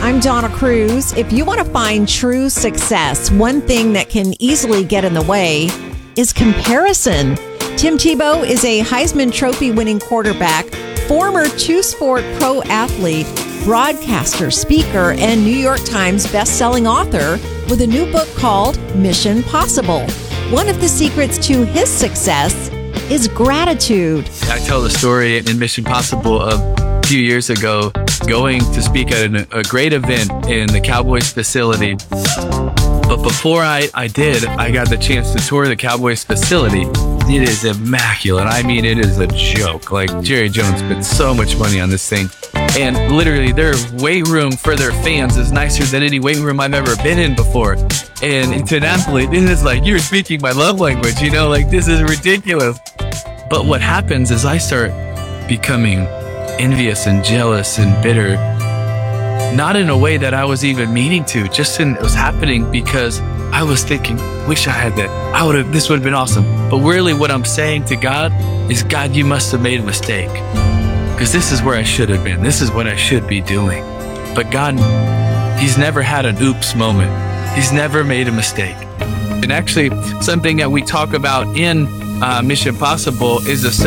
I'm Donna Cruz. If you want to find true success, one thing that can easily get in the way is comparison. Tim Tebow is a Heisman Trophy winning quarterback, former two-sport pro athlete, broadcaster, speaker, and New York Times best-selling author with a new book called Mission Possible. One of the secrets to his success is gratitude. I tell the story in Mission Possible of a few years ago going to speak at a great event in the Cowboys facility. But before I did, I got the chance to tour the Cowboys facility. It is immaculate. I mean, it is a joke. Like, Jerry Jones spent so much money on this thing. And literally, their weight room for their fans is nicer than any weight room I've ever been in before. And to an athlete, this is like, you're speaking my love language, you know, like, this is ridiculous. But what happens is I start becoming envious and jealous and bitter. Not in a way that I was even meaning to, it was happening because I was thinking, wish I had that. This would have been awesome. But really what I'm saying to God is, God, you must have made a mistake. Because this is where I should have been. This is what I should be doing. But God, He's never had an oops moment. He's never made a mistake. And actually, something that we talk about in Mission Possible is a